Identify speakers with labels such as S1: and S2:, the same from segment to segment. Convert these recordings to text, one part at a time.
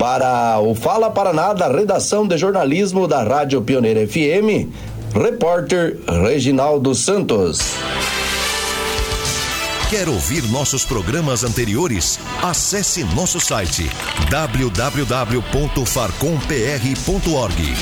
S1: Para o Fala Paraná da redação de jornalismo da Rádio Pioneira FM, repórter Reginaldo Santos.
S2: Quer ouvir nossos programas anteriores? Acesse nosso site www.farcompr.org.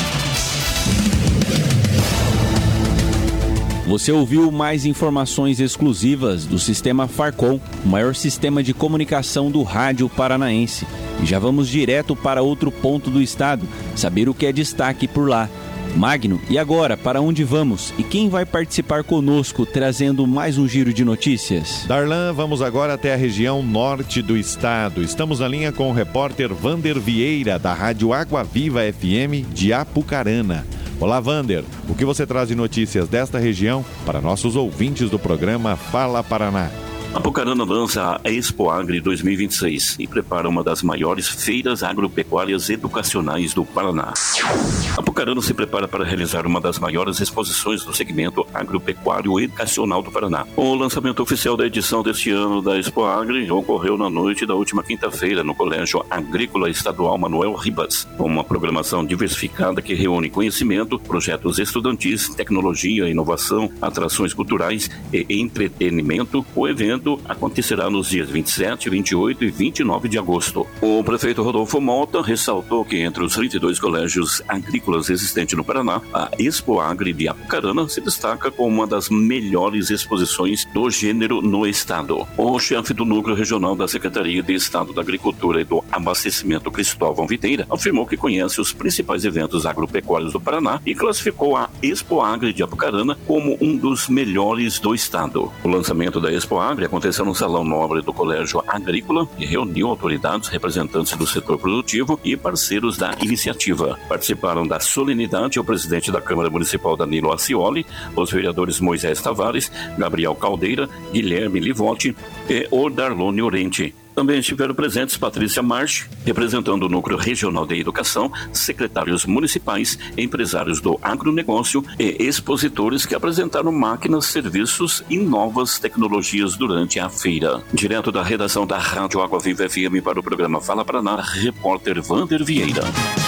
S3: Você ouviu mais informações exclusivas do Sistema Farcom, o maior sistema de comunicação do rádio paranaense. E já vamos direto para outro ponto do estado, saber o que é destaque por lá. Magno, e agora, para onde vamos? E quem vai participar conosco, trazendo mais um giro de notícias?
S4: Darlan, vamos agora até a região norte do estado. Estamos na linha com o repórter Vander Vieira, da Rádio Água Viva FM de Apucarana. Olá, Vander, o que você traz de notícias desta região para nossos ouvintes do programa Fala Paraná?
S5: Apucarana lança a Expo Agri 2026 e prepara uma das maiores feiras agropecuárias educacionais do Paraná. Apucarana se prepara para realizar uma das maiores exposições do segmento agropecuário educacional do Paraná. O lançamento oficial da edição deste ano da Expo Agri ocorreu na noite da última quinta-feira no Colégio Agrícola Estadual Manuel Ribas, com uma programação diversificada que reúne conhecimento, projetos estudantis, tecnologia, inovação, atrações culturais e entretenimento. O evento acontecerá nos dias 27, 28 e 29 de agosto. O prefeito Rodolfo Malta ressaltou que entre os 32 colégios agrícolas existentes no Paraná, a Expo Agri de Apucarana se destaca como uma das melhores exposições do gênero no estado. O chefe do núcleo regional da Secretaria de Estado da Agricultura e do Abastecimento, Cristóvão Videira, afirmou que conhece os principais eventos agropecuários do Paraná e classificou a Expo Agri de Apucarana como um dos melhores do estado. O lançamento da Expo Agri aconteceu no Salão Nobre do Colégio Agrícola e reuniu autoridades, representantes do setor produtivo e parceiros da iniciativa. Participaram da solenidade o presidente da Câmara Municipal Danilo Ascioli, os vereadores Moisés Tavares, Gabriel Caldeira, Guilherme Livotti e Darlone Orente. Também estiveram presentes Patrícia March, representando o Núcleo Regional de Educação, secretários municipais, empresários do agronegócio e expositores que apresentaram máquinas, serviços e novas tecnologias durante a feira. Direto da redação da Rádio Água Viva FM para o programa Fala Paraná, repórter Vander Vieira.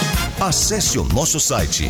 S2: Acesse o nosso site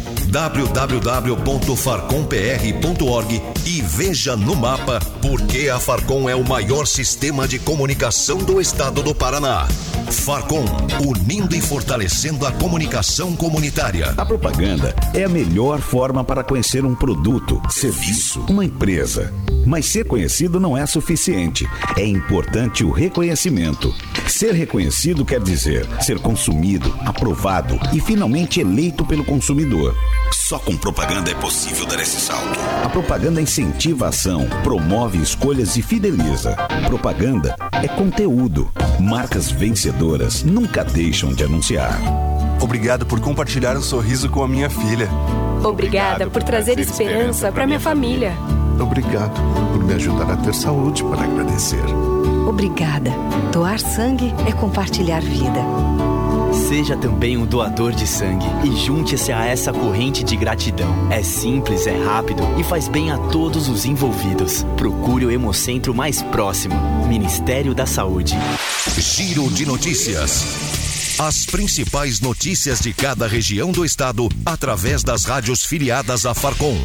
S2: www.farcompr.org e veja no mapa por que a Farcom é o maior sistema de comunicação do estado do Paraná. Farcom, unindo e fortalecendo a comunicação comunitária.
S6: A propaganda é a melhor forma para conhecer um produto, serviço, uma empresa. Mas ser conhecido não é suficiente. É importante o reconhecimento. Ser reconhecido quer dizer ser consumido, aprovado e finalmente eleito pelo consumidor.
S2: Só com propaganda é possível dar esse salto.
S6: A propaganda incentiva a ação, promove escolhas e fideliza. Propaganda é conteúdo. Marcas vencedoras nunca deixam de anunciar.
S7: Obrigado por compartilhar um sorriso com a minha filha.
S8: Obrigada por trazer esperança para minha família.
S9: Obrigado por me ajudar a ter saúde para agradecer.
S10: Obrigada. Doar sangue é compartilhar vida.
S11: Seja também um doador de sangue e junte-se a essa corrente de gratidão. É simples, é rápido e faz bem a todos os envolvidos. Procure o Hemocentro mais próximo. Ministério da Saúde.
S2: Giro de notícias. As principais notícias de cada região do estado através das rádios filiadas à Farcom.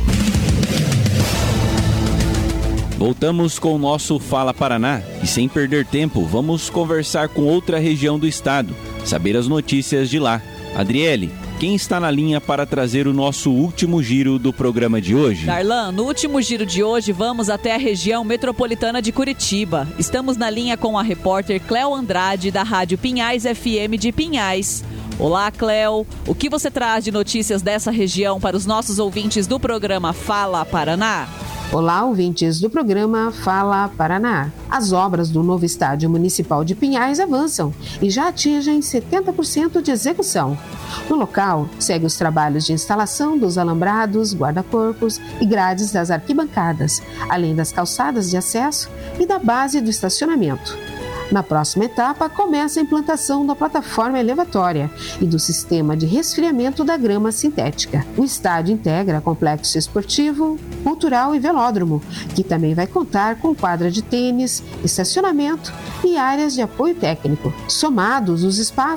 S3: Voltamos com o nosso Fala Paraná e, sem perder tempo, vamos conversar com outra região do estado, saber as notícias de lá. Adriele, quem está na linha para trazer o nosso último giro do programa de hoje?
S12: Darlan, no último giro de hoje vamos até a região metropolitana de Curitiba. Estamos na linha com a repórter Cléo Andrade, da Rádio Pinhais FM de Pinhais. Olá, Cléo. O que você traz de notícias dessa região para os nossos ouvintes do programa Fala Paraná?
S13: Olá, ouvintes do programa Fala Paraná. As obras do novo estádio municipal de Pinhais avançam e já atingem 70% de execução. No local, segue os trabalhos de instalação dos alambrados, guarda-corpos e grades das arquibancadas, além das calçadas de acesso e da base do estacionamento. Na próxima etapa, começa a implantação da plataforma elevatória e do sistema de resfriamento da grama sintética. O estádio integra complexo esportivo, cultural e velódromo, que também vai contar com quadra de tênis, estacionamento e áreas de apoio técnico. Somados, os espaços